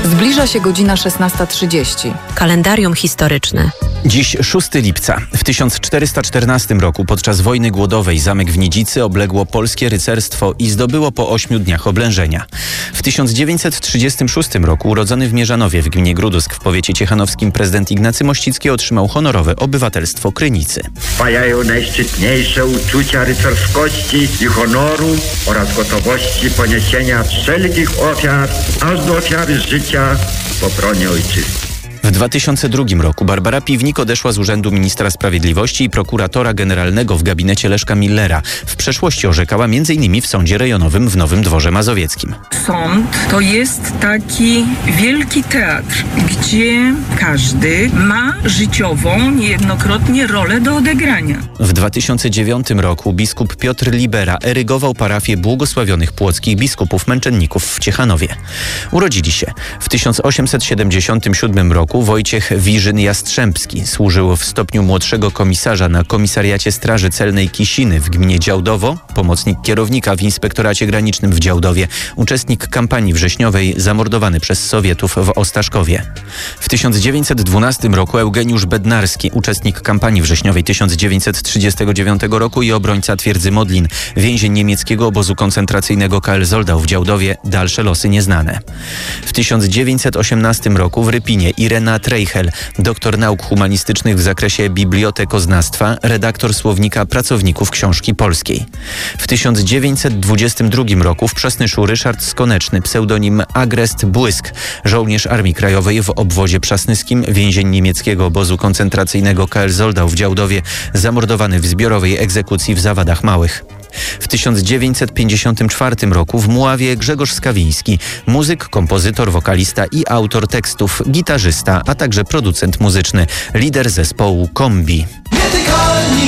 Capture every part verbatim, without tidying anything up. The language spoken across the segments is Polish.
Zbliża się godzina szesnasta trzydzieści. Kalendarium historyczne. Dziś szóstego lipca. W tysiąc czterysta czternastym roku podczas wojny głodowej zamek w Nidzicy obległo polskie rycerstwo i zdobyło po ośmiu dniach oblężenia. W tysiąc dziewięćset trzydziestym szóstym roku urodzony w Mierzanowie w gminie Grudusk w powiecie ciechanowskim prezydent Ignacy Mościcki otrzymał honorowe obywatelstwo Krynicy. Trwają najszczytniejsze uczucia rycerskości i honoru oraz gotowości poniesienia wszelkich ofiar, aż do ofiary życia w obronie ojczyzny. W dwa tysiące drugim roku Barbara Piwnik odeszła z urzędu ministra sprawiedliwości i prokuratora generalnego w gabinecie Leszka Millera. W przeszłości orzekała między innymi w sądzie rejonowym w Nowym Dworze Mazowieckim. Sąd to jest taki wielki teatr, gdzie każdy ma życiową, niejednokrotnie rolę do odegrania. W dwa tysiące dziewiątym roku biskup Piotr Libera erygował parafię błogosławionych płockich biskupów męczenników w Ciechanowie. Urodzili się w tysiąc osiemset siedemdziesiątym siódmym roku Wojciech Wiżyn-Jastrzębski. Służył w stopniu młodszego komisarza na Komisariacie Straży Celnej Kisiny w gminie Działdowo, pomocnik kierownika w Inspektoracie Granicznym w Działdowie, uczestnik kampanii wrześniowej, zamordowany przez Sowietów w Ostaszkowie. W tysiąc dziewięćset dwunastym roku Eugeniusz Bednarski, uczestnik kampanii wrześniowej tysiąc dziewięćset trzydziestego dziewiątego roku i obrońca twierdzy Modlin, więzień niemieckiego obozu koncentracyjnego K L Zoldau w Działdowie, dalsze losy nieznane. W tysiąc dziewięćset osiemnastym roku w Rypinie Irena Treichel, doktor nauk humanistycznych w zakresie bibliotekoznawstwa, redaktor słownika pracowników książki polskiej. W tysiąc dziewięćset dwudziestym drugim roku w Przasnyszu Ryszard Skoneczny, pseudonim Agrest Błysk, żołnierz Armii Krajowej w obwozie przasnyskim, więzień niemieckiego obozu koncentracyjnego K L Zoldau w Działdowie, zamordowany w zbiorowej egzekucji w Zawadach Małych. W tysiąc dziewięćset pięćdziesiątym czwartym roku w Mławie Grzegorz Skawiński, muzyk, kompozytor, wokalista i autor tekstów, gitarzysta, a także producent muzyczny, lider zespołu Kombi. Nietykalni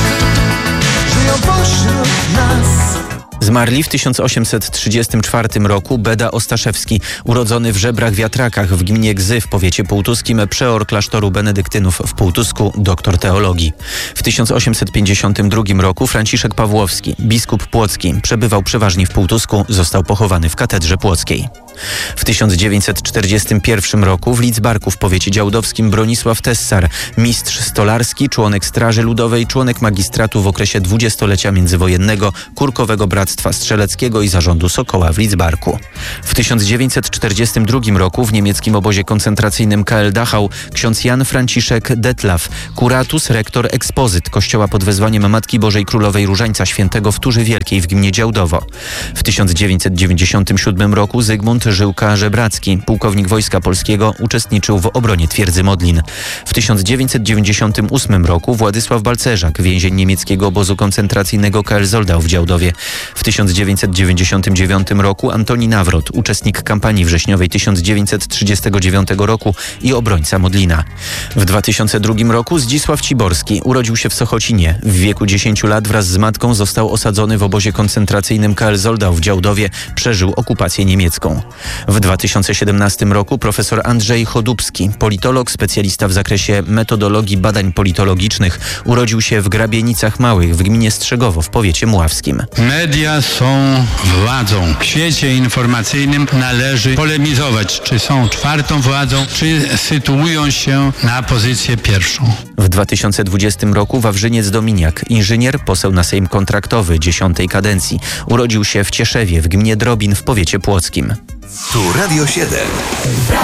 żyją pośród nas. Zmarli w tysiąc osiemset trzydziestym czwartym roku Beda Ostaszewski, urodzony w Żebrach Wiatrakach w gminie Gzy w powiecie półtuskim, przeor klasztoru benedyktynów w Półtusku, doktor teologii. W tysiąc osiemset pięćdziesiątym drugim roku Franciszek Pawłowski, biskup płocki, przebywał przeważnie w Półtusku, został pochowany w katedrze płockiej. W tysiąc dziewięćset czterdziestym pierwszym roku w Lidzbarku w powiecie działdowskim Bronisław Tessar, mistrz stolarski, członek Straży Ludowej, członek magistratu w okresie dwudziestolecia międzywojennego, Kurkowego Bractwa Strzeleckiego i zarządu Sokoła w Lidzbarku. W tysiąc dziewięćset czterdziestym drugim roku w niemieckim obozie koncentracyjnym K L Dachau ksiądz Jan Franciszek Detlaw, kuratus, rektor, ekspozyt kościoła pod wezwaniem Matki Bożej Królowej Różańca Świętego w Turzy Wielkiej w gminie Działdowo. W tysiąc dziewięćset dziewięćdziesiątym siódmym roku Zygmunt Żyłka-Żebracki, pułkownik Wojska Polskiego, uczestniczył w obronie twierdzy Modlin. W tysiąc dziewięćset dziewięćdziesiątym ósmym roku Władysław Balcerzak, więzień niemieckiego obozu koncentracyjnego K L Zoldau w Działdowie. W tysiąc dziewięćset dziewięćdziesiątym dziewiątym roku Antoni Nawrot, uczestnik kampanii wrześniowej tysiąc dziewięćset trzydziestego dziewiątego roku i obrońca Modlina. W dwa tysiące drugim roku Zdzisław Ciborski urodził się w Sochocinie. W wieku dziesięciu lat wraz z matką został osadzony w obozie koncentracyjnym K L Zoldau w Działdowie, przeżył okupację niemiecką. W dwa tysiące siedemnastym roku profesor Andrzej Chodubski, politolog, specjalista w zakresie metodologii badań politologicznych, urodził się w Grabienicach Małych w gminie Strzegowo w powiecie mławskim. Media są władzą. W świecie informacyjnym należy polemizować, czy są czwartą władzą, czy sytuują się na pozycję pierwszą. W dwa tysiące dwudziestym roku Wawrzyniec Dominiak, inżynier, poseł na Sejm kontraktowy dziesiątej kadencji, urodził się w Cieszewie w gminie Drobin w powiecie płockim. Tu Radio siedem.